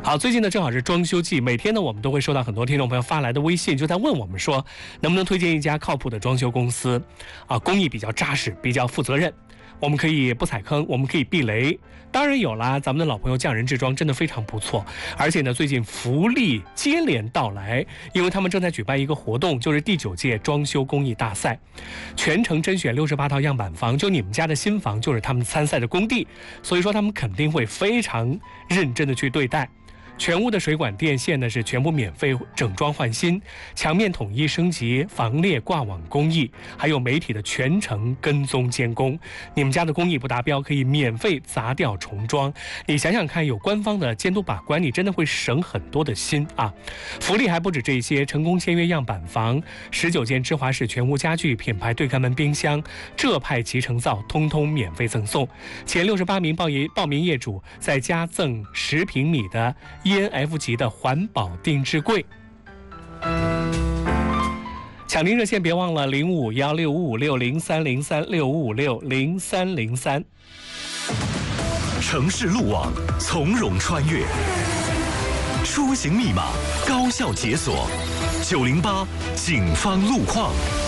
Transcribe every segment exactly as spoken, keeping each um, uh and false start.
好，最近呢正好是装修季，每天呢我们都会收到很多听众朋友发来的微信，就在问我们说，能不能推荐一家靠谱的装修公司，啊，工艺比较扎实，比较负责任，我们可以不踩坑，我们可以避雷。当然有啦，咱们的老朋友匠人制装真的非常不错，而且呢最近福利接连到来，因为他们正在举办一个活动，就是第九届装修工艺大赛，全程甄选六十八套样板房，就你们家的新房就是他们参赛的工地，所以说他们肯定会非常认真的去对待。全屋的水管电线呢是全部免费整装换新，墙面统一升级，防裂挂网工艺，还有媒体的全程跟踪监工。你们家的工艺不达标，可以免费砸掉重装。你想想看，有官方的监督把关，你真的会省很多的心啊！福利还不止这些，成功签约样板房，十九件芝华士全屋家具、品牌对开门冰箱、浙派集成灶，通通免费赠送。前六十八名报业报名业主再加赠十平米的E N F 级的环保定制柜。抢订热线别忘了零五幺六五五六零三零三六五五六零三零三。 城市路网从容穿越，出行密码高效解锁，九零八警方路况。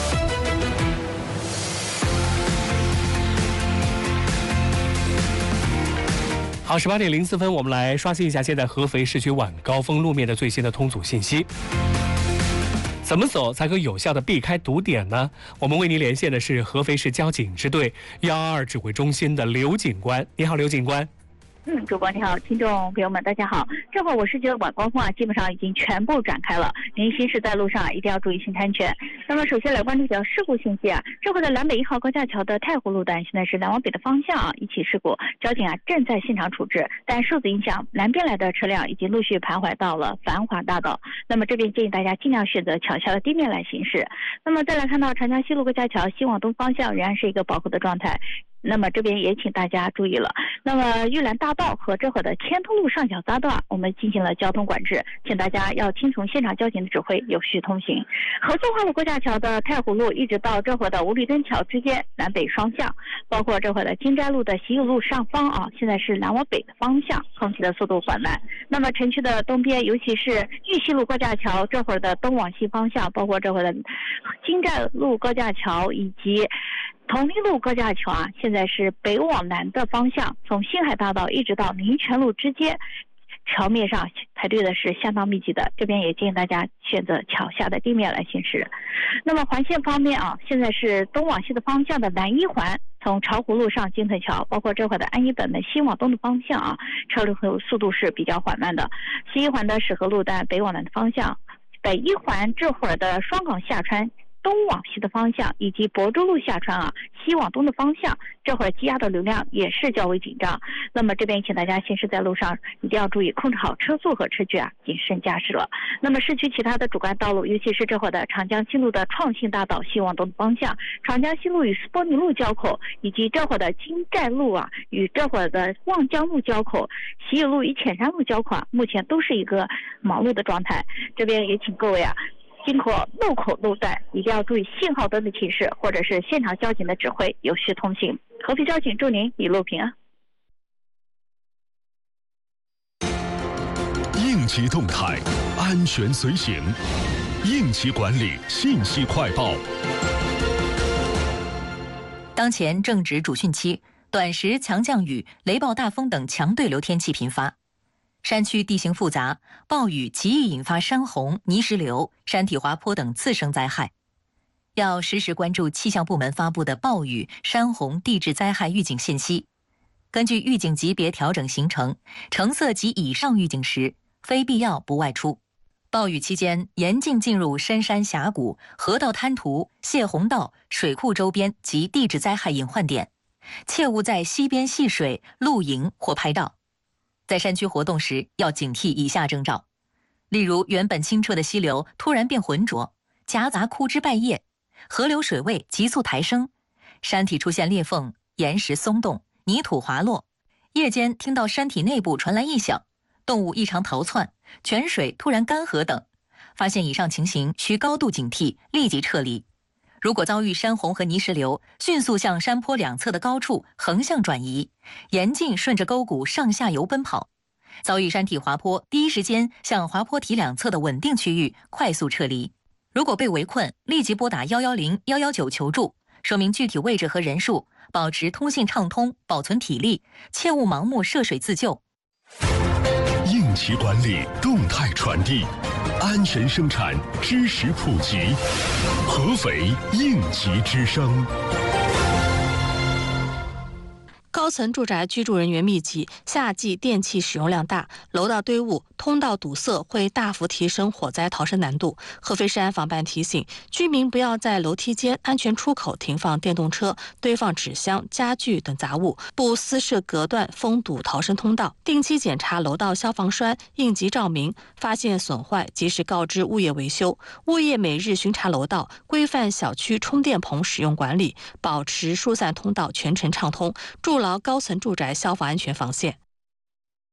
好，十八点零四分，我们来刷新一下现在合肥市区晚高峰路面的最新的通阻信息。怎么走才可以有效的避开堵点呢？我们为您连线的是合肥市交警支队幺二二指挥中心的刘警官。你好，刘警官。 嗯，主播你好，听众朋友们大家好。这会儿我市区的晚高峰啊，基本上已经全部展开了。您行驶在路上啊，一定要注意行车安全。那么首先来关注一条事故信息啊，这会儿的南北一号高架桥的太湖路段，现在是南往北的方向啊，一起事故，交警啊正在现场处置。但受此影响，南边来的车辆已经陆续徘徊到了繁华大道。那么这边建议大家尽量选择桥下的地面来行驶。那么再来看到长江西路高架桥西往东方向仍然是一个饱和的状态。那么这边也请大家注意了。那么玉兰大道和这会儿的千通路上角匝段，我们进行了交通管制，请大家要听从现场交警的指挥，有序通行。合作花路高架桥的太湖路一直到这会儿的五里墩桥之间南北双向，包括这会儿的金斋路的习武路上方啊，现在是南往北的方向，通行的速度缓慢。那么城区的东边，尤其是玉溪路高架桥这会儿的东往西方向，包括这会儿的金寨路高架桥以及同利路高架桥啊，现在是北往南的方向，从星海大道一直到民权路之间，桥面上排队的是相当密集的，这边也建议大家选择桥下的地面来行驶。那么环线方面啊，现在是东往西的方向的南一环，从巢湖路上金屯桥，包括这会的安一本的西往东的方向啊，车流速度是比较缓慢的。西一环的石河路段北往南的方向，北一环这会儿的双港下穿东往西的方向，以及亳州路下穿啊西往东的方向，这会儿积压的流量也是较为紧张。那么这边请大家行驶在路上一定要注意控制好车速和车距啊，谨慎驾驶了。那么市区其他的主干道路，尤其是这会儿的长江西路的创新大道西往东的方向，长江西路与斯波尼路交口，以及这会儿的金寨路啊与这会儿的望江路交口，习武路与浅山路交口啊，目前都是一个忙碌的状态。这边也请各位啊，经过路口路段一定要注意信号灯的提示，或者是现场交警的指挥，有序通行。合肥交警祝您一路平安。 应急动态，安全随行，应急管理信息快报。 当前正值主汛期，短时强降雨、雷暴大风等强对流天气频发。山区地形复杂，暴雨极易引发山洪、泥石流、山体滑坡等次生灾害，要实时关注气象部门发布的暴雨、山洪、地质灾害预警信息。根据预警级别调整行程，橙色及以上预警时，非必要不外出。暴雨期间，严禁进入深山峡谷、河道滩涂、泄洪道、水库周边及地质灾害隐患点，切勿在溪边戏水、露营或拍照。在山区活动时，要警惕以下征兆，例如原本清澈的溪流突然变浑浊，夹杂枯枝败叶，河流水位急速抬升，山体出现裂缝，岩石松动，泥土滑落，夜间听到山体内部传来异响，动物异常逃窜，泉水突然干涸等，发现以上情形需高度警惕，立即撤离。如果遭遇山洪和泥石流，迅速向山坡两侧的高处横向转移，严禁顺着沟谷上下游奔跑。 遭遇山体滑坡，第一时间向滑坡体两侧的稳定区域快速撤离。如果被围困，立即拨打一一零、一一九求助，说明具体位置和人数，保持通信畅通，保存体力，切勿盲目涉水自救。 应急管理，动态传递，安全生产，知识普及。合肥应急之声。 高层住宅居住人员密集，夏季电器使用量大，楼道堆物、通道堵塞会大幅提升火灾逃生难度。合肥市安防办提醒居民不要在楼梯间、安全出口停放电动车、堆放纸箱、家具等杂物，不私设隔断、封堵逃生通道。定期检查楼道消防栓、应急照明，发现损坏及时告知物业维修。物业每日巡查楼道，规范小区充电棚使用管理，保持疏散通道全程畅通，筑牢高层住宅消防安全防线。